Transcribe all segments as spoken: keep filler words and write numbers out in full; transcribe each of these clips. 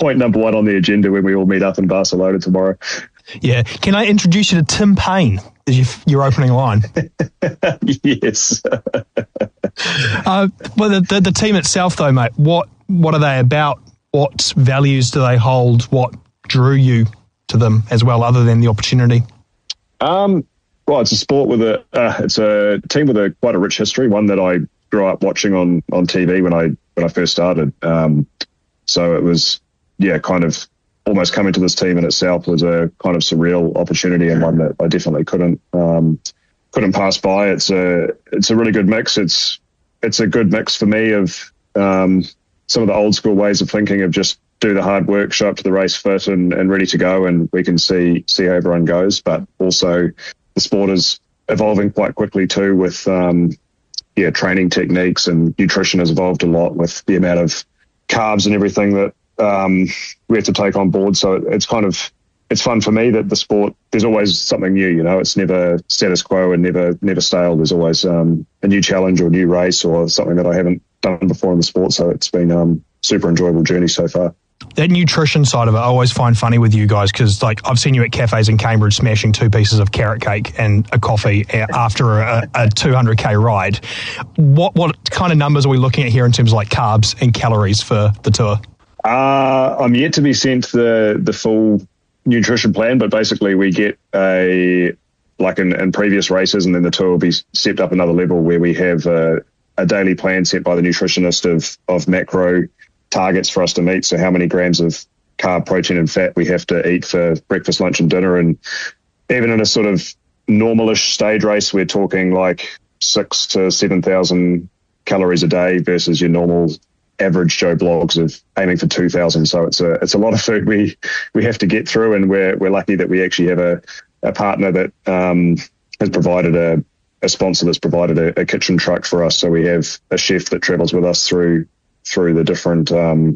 point number one on the agenda when we all meet up in Barcelona tomorrow. Yeah. Can I introduce you to Tim Payne as your, your opening line? Yes. uh, well, the, the, the team itself, though, mate, what what are they about? What values do they hold? What drew you to them as well, other than the opportunity? Um, well, it's a sport with a, uh, it's a team with a quite a rich history, one that I grew up watching on, on T V when I when I first started. Um, so it was, yeah, kind of almost coming to this team in itself was a kind of surreal opportunity, and one that I definitely couldn't um, couldn't pass by. It's a it's a really good mix. It's it's a good mix for me of um, some of the old school ways of thinking of just do the hard work, show up to the race fit and, and ready to go, and we can see see how everyone goes. But also the sport is evolving quite quickly too, with um, yeah training techniques, and nutrition has evolved a lot with the amount of carbs and everything that um, we have to take on board. So it, it's kind of it's fun for me that the sport, there's always something new. You know, it's never status quo and never never stale. There's always um, a new challenge or a new race or something that I haven't done before in the sport. So it's been um, super enjoyable journey so far. That nutrition side of it, I always find funny with you guys, because like I've seen you at cafes in Cambridge smashing two pieces of carrot cake and a coffee after a, a two hundred k ride. What what kind of numbers are we looking at here in terms of like carbs and calories for the tour? Uh, I'm yet to be sent the the full nutrition plan, but basically we get a, like in, in previous races, and then the tour will be stepped up another level where we have a, a daily plan set by the nutritionist of of macro targets for us to meet. So how many grams of carb, protein and fat we have to eat for breakfast, lunch and dinner. And even in a sort of normalish stage race, we're talking like six to seven thousand calories a day versus your normal average Joe Blogs of aiming for two thousand. So it's a it's a lot of food we we have to get through, and we're we're lucky that we actually have a, a partner that um, has provided a, a sponsor that's provided a, a kitchen truck for us. So we have a chef that travels with us through through the different um,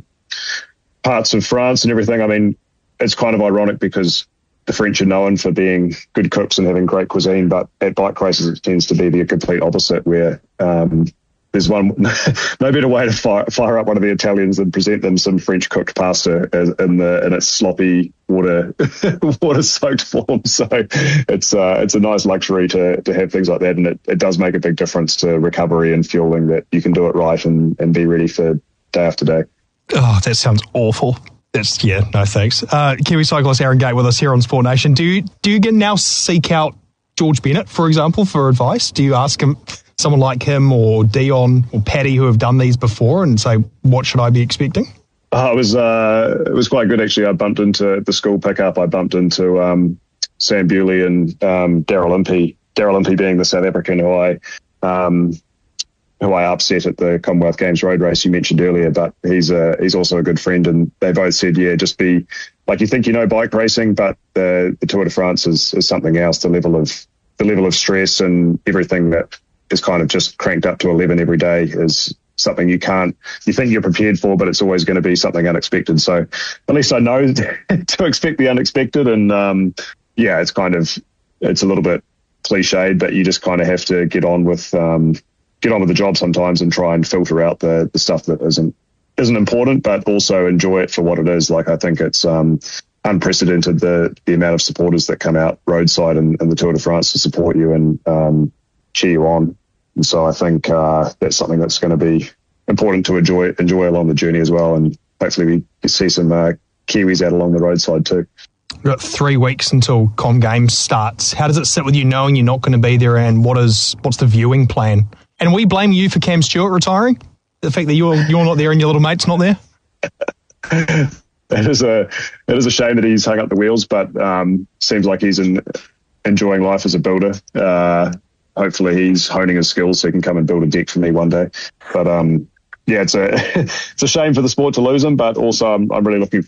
parts of France and everything. I mean, it's kind of ironic because the French are known for being good cooks and having great cuisine, but at bike races it tends to be the complete opposite, where um, there's one no better way to fire, fire up one of the Italians than present them some French cooked pasta in the in its sloppy water water soaked form. So it's uh, it's a nice luxury to to have things like that, and it, it does make a big difference to recovery and fueling, that you can do it right and, and be ready for day after day. Oh, that sounds awful. That's yeah, no thanks. Uh, Kiwi cyclist Aaron Gate with us here on Sport Nation. Do you do you now seek out George Bennett, for example, for advice? Do you ask him, someone like him or Dion or Paddy, who have done these before, and say, what should I be expecting? Oh, it was uh, it was quite good actually. I bumped into the school pickup. I bumped into um, Sam Bewley and um, Daryl Impey. Daryl Impey being the South African who I um, who I upset at the Commonwealth Games road race you mentioned earlier. But he's a, he's also a good friend, and they both said, yeah, just be like, you think you know bike racing, but the, the Tour de France is, is something else. The level of the level of stress and everything that is kind of just cranked up to eleven every day is something you can't, you think you're prepared for, but it's always going to be something unexpected. So at least I know to expect the unexpected. And um, yeah, it's kind of, it's a little bit cliched, but you just kind of have to get on with, um, get on with the job sometimes and try and filter out the, the stuff that isn't, isn't important, but also enjoy it for what it is. Like, I think it's um, unprecedented, the, the amount of supporters that come out roadside and, and the Tour de France to support you and um, cheer you on. And so I think uh, that's something that's going to be important to enjoy enjoy along the journey as well. And hopefully we see some uh, Kiwis out along the roadside too. We've got three weeks until Com Games starts. How does it sit with you knowing you're not going to be there, and what is what's the viewing plan? And we blame you for Cam Stewart retiring? The fact that you're you're not there and your little mate's not there? It is a it is a shame that he's hung up the wheels, but um, seems like he's in, enjoying life as a builder. Uh, hopefully he's honing his skills so he can come and build a deck for me one day. But um, yeah, it's a it's a shame for the sport to lose him, but also I'm, I'm really looking